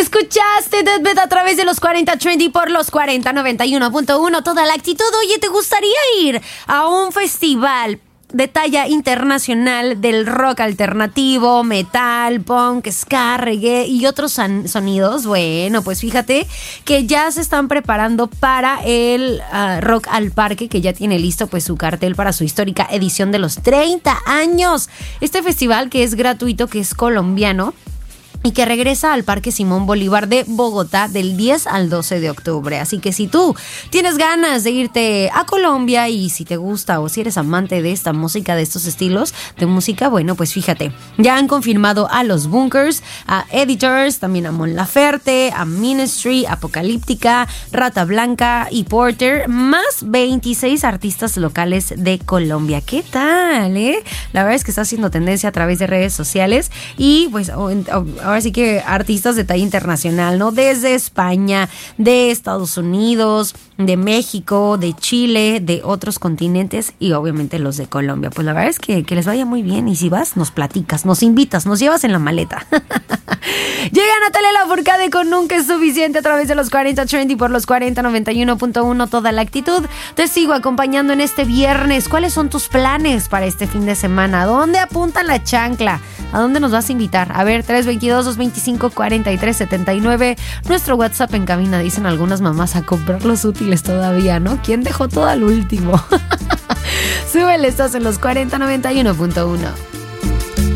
Escuchaste Deathbed a través de los 40 Trendy por los 4091.1. Toda la actitud. Oye, ¿te gustaría ir a un festival de talla internacional del rock alternativo, metal, punk, ska, reggae y otros sonidos? Bueno, pues fíjate que ya se están preparando para el Rock al Parque, que ya tiene listo pues su cartel para su histórica edición de los 30 años. Este festival, que es gratuito, que es colombiano y que regresa al Parque Simón Bolívar de Bogotá del 10 al 12 de octubre. Así que si tú tienes ganas de irte a Colombia y si te gusta o si eres amante de esta música, de estos estilos de música, bueno, pues fíjate, ya han confirmado a Los Bunkers, a Editors, también a Mon Laferte, a Ministry, Apocalíptica, Rata Blanca y Porter, más 26 artistas locales de Colombia. ¿Qué tal, La verdad es que está haciendo tendencia a través de redes sociales y pues ahora sí que artistas de talla internacional, ¿no? Desde España, de Estados Unidos, de México, de Chile, de otros continentes y obviamente los de Colombia. Pues la verdad es que les vaya muy bien y si vas, nos platicas, nos invitas, nos llevas en la maleta. Llega Natalia Lafourcade con Nunca es Suficiente a través de los 40 Trendy por los 4091.1. Toda la actitud. Te sigo acompañando en este viernes. ¿Cuáles son tus planes para este fin de semana? ¿A dónde apunta la chancla? ¿A dónde nos vas a invitar? A ver, 322-225-4379. Nuestro WhatsApp en cabina, dicen algunas mamás, a comprar los útiles todavía, ¿no? ¿Quién dejó todo al último? Súbele, estás en los 4091.1.